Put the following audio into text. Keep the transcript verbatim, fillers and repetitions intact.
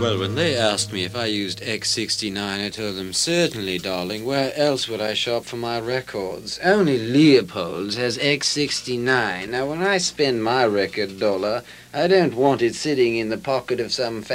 Well, when they asked me if I used X sixty-nine, I told them, certainly, darling. Where else would I shop for my records? Only Leopold's has X sixty-nine. Now, when I spend my record dollar, I don't want it sitting in the pocket of some